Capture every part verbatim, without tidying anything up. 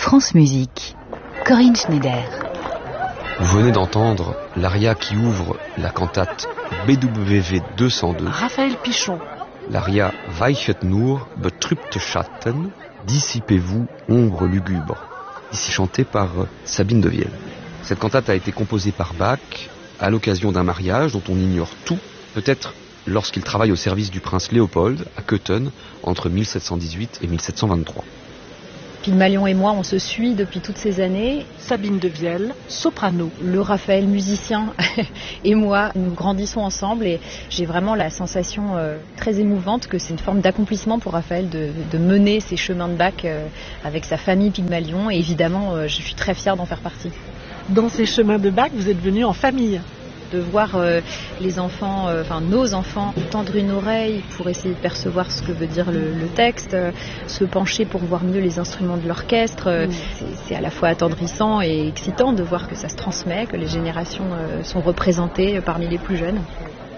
France Musique, Corinne Schneider. Vous venez d'entendre l'aria qui ouvre la cantate B W V deux cent deux. Raphaël Pichon. L'aria Weichet nur, betrübte Schatten, dissipez-vous, ombre lugubre, ici chantée par Sabine de Vielle. Cette cantate a été composée par Bach à l'occasion d'un mariage dont on ignore tout, peut-être lorsqu'il travaille au service du prince Léopold à Köthen entre mille sept cent dix-huit et mille sept cent vingt-trois. Pygmalion et moi, on se suit depuis toutes ces années. Sabine de Vielle, soprano. Le Raphaël musicien et moi, nous grandissons ensemble et j'ai vraiment la sensation euh, très émouvante que c'est une forme d'accomplissement pour Raphaël de, de mener ces chemins de Bach euh, avec sa famille Pygmalion et évidemment, euh, je suis très fière d'en faire partie. Dans ces chemins de Bach, vous êtes venus en famille. De voir euh, les enfants, euh, enfin nos enfants, tendre une oreille pour essayer de percevoir ce que veut dire le, le texte, euh, se pencher pour voir mieux les instruments de l'orchestre. Euh, mmh. c'est, c'est à la fois attendrissant et excitant de voir que ça se transmet, que les générations euh, sont représentées parmi les plus jeunes.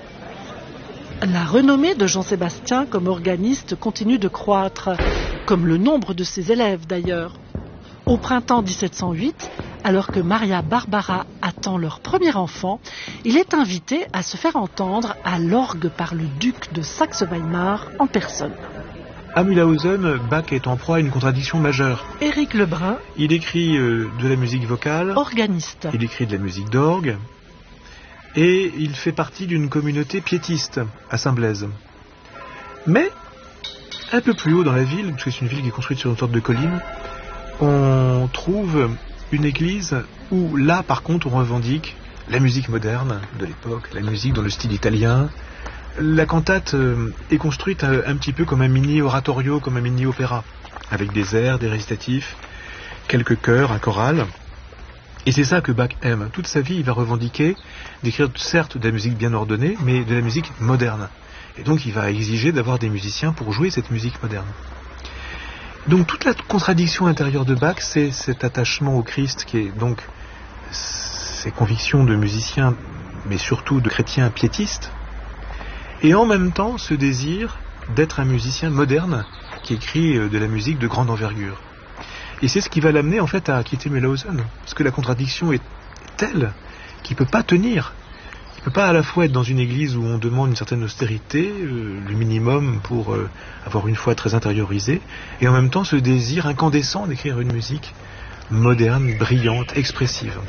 La renommée de Jean-Sébastien comme organiste continue de croître, comme le nombre de ses élèves d'ailleurs. Au printemps dix-sept cent huit, alors que Maria Barbara attend leur premier enfant, il est invité à se faire entendre à l'orgue par le duc de Saxe-Weimar en personne. À Mühlhausen, Bach est en proie à une contradiction majeure. Éric Lebrun, il écrit euh, de la musique vocale, organiste. Il écrit de la musique d'orgue, et il fait partie d'une communauté piétiste à Saint-Blaise. Mais, un peu plus haut dans la ville, parce que c'est une ville qui est construite sur une sorte de colline, on trouve une église où là par contre on revendique la musique moderne de l'époque, la musique dans le style italien. La cantate est construite un petit peu comme un mini oratorio, comme un mini opéra, avec des airs, des récitatifs, quelques chœurs, un choral. Et c'est ça que Bach aime. Toute sa vie il va revendiquer d'écrire certes de la musique bien ordonnée, mais de la musique moderne. Et donc il va exiger d'avoir des musiciens pour jouer cette musique moderne. Donc toute la contradiction intérieure de Bach, c'est cet attachement au Christ qui est donc ses convictions de musicien, mais surtout de chrétien piétiste, et en même temps ce désir d'être un musicien moderne qui écrit de la musique de grande envergure. Et c'est ce qui va l'amener en fait à quitter Mühlhausen, parce que la contradiction est telle qu'il ne peut pas tenir. Il ne peut pas à la fois être dans une église où on demande une certaine austérité, euh, le minimum pour euh, avoir une foi très intériorisée, et en même temps ce désir incandescent d'écrire une musique moderne, brillante, expressive.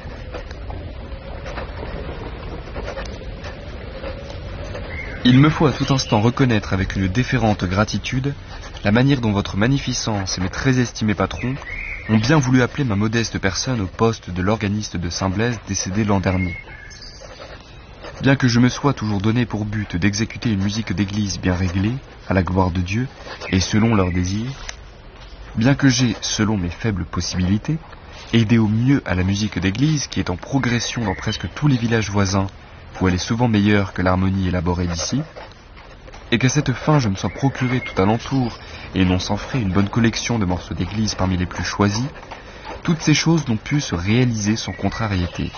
Il me faut à tout instant reconnaître avec une déférente gratitude la manière dont votre magnificence et mes très estimés patrons ont bien voulu appeler ma modeste personne au poste de l'organiste de Saint-Blaise décédé l'an dernier. Bien que je me sois toujours donné pour but d'exécuter une musique d'église bien réglée, à la gloire de Dieu, et selon leurs désirs, bien que j'ai, selon mes faibles possibilités, aidé au mieux à la musique d'église qui est en progression dans presque tous les villages voisins, où elle est souvent meilleure que l'harmonie élaborée d'ici, et qu'à cette fin je me sois procuré tout alentour, et non sans frais, une bonne collection de morceaux d'église parmi les plus choisis, toutes ces choses n'ont pu se réaliser sans contrariété.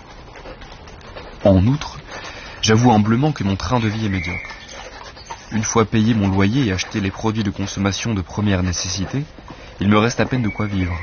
En outre, j'avoue humblement que mon train de vie est médiocre. Une fois payé mon loyer et acheté les produits de consommation de première nécessité, il me reste à peine de quoi vivre.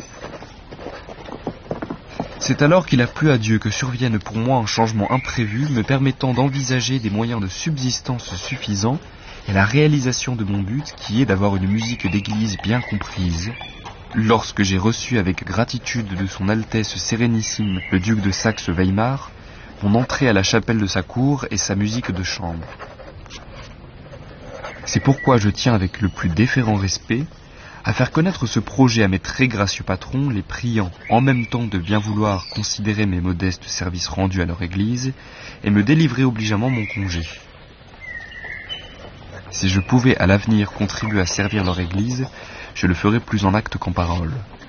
C'est alors qu'il a plu à Dieu que survienne pour moi un changement imprévu me permettant d'envisager des moyens de subsistance suffisants et la réalisation de mon but qui est d'avoir une musique d'église bien comprise, lorsque j'ai reçu avec gratitude de son Altesse Sérénissime le duc de Saxe-Weimar mon entrée à la chapelle de sa cour et sa musique de chambre. C'est pourquoi je tiens avec le plus déférent respect à faire connaître ce projet à mes très gracieux patrons, les priant en même temps de bien vouloir considérer mes modestes services rendus à leur église et me délivrer obligeamment mon congé. Si je pouvais à l'avenir contribuer à servir leur église, je le ferais plus en acte qu'en parole.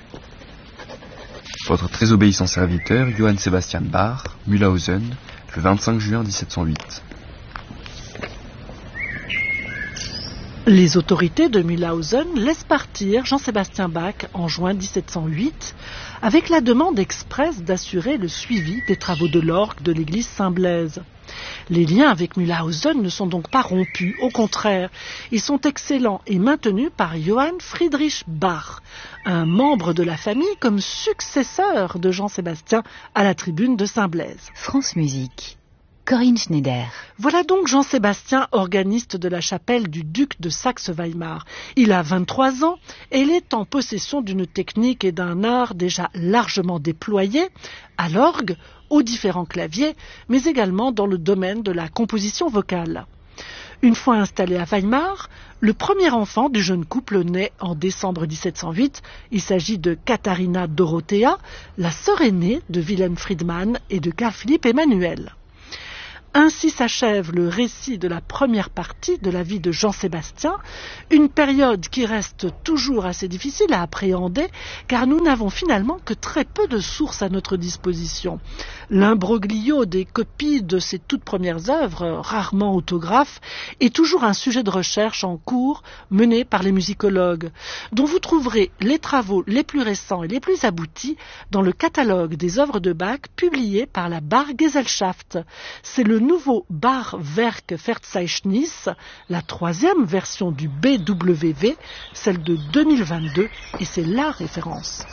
Votre très obéissant serviteur, Johann Sebastian Bach, Mühlhausen, le vingt-cinq juin dix-sept cent huit. Les autorités de Mühlhausen laissent partir Jean-Sébastien Bach en juin dix-sept cent huit avec la demande expresse d'assurer le suivi des travaux de l'orgue de l'église Saint-Blaise. Les liens avec Mühlhausen ne sont donc pas rompus, au contraire, ils sont excellents et maintenus par Johann Friedrich Bach, un membre de la famille comme successeur de Jean-Sébastien à la tribune de Saint-Blaise. France Musique. Corinne Schneider. Voilà donc Jean-Sébastien, organiste de la chapelle du duc de Saxe-Weimar. Il a vingt-trois ans et il est en possession d'une technique et d'un art déjà largement déployés à l'orgue, aux différents claviers, mais également dans le domaine de la composition vocale. Une fois installé à Weimar, le premier enfant du jeune couple naît en décembre dix-sept cent huit. Il s'agit de Katharina Dorothea, la sœur aînée de Wilhelm Friedmann et de Carl Philipp Emanuel. Ainsi s'achève le récit de la première partie de la vie de Jean-Sébastien, une période qui reste toujours assez difficile à appréhender car nous n'avons finalement que très peu de sources à notre disposition. L'imbroglio des copies de ses toutes premières œuvres, rarement autographes, est toujours un sujet de recherche en cours mené par les musicologues, dont vous trouverez les travaux les plus récents et les plus aboutis dans le catalogue des œuvres de Bach publié par la Bach-Gesellschaft. C'est le nouveau Bach-Werk-Verzeichnis, la troisième version du B W V, celle de deux mille vingt-deux, et c'est la référence.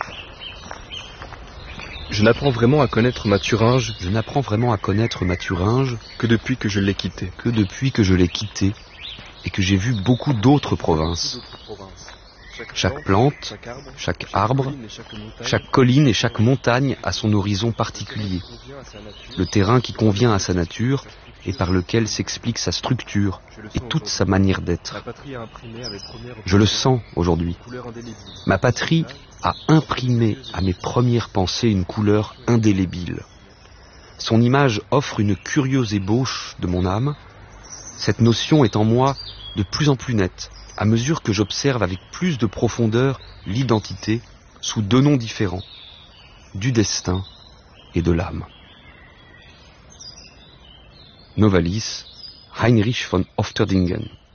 Je n'apprends vraiment à connaître ma Thuringe, Je n'apprends vraiment à connaître ma Thuringe que depuis que je l'ai quittée. que depuis que je l'ai quittée et que j'ai vu beaucoup d'autres provinces. Chaque plante, chaque arbre, chaque colline et chaque montagne a son horizon particulier, le terrain qui convient à sa nature et par lequel s'explique sa structure et toute sa manière d'être. Je le sens aujourd'hui. Ma patrie a imprimé à mes premières pensées une couleur indélébile. Son image offre une curieuse ébauche de mon âme. Cette notion est en moi de plus en plus nette, à mesure que j'observe avec plus de profondeur l'identité sous deux noms différents, du destin et de l'âme. Novalis, Heinrich von Ofterdingen.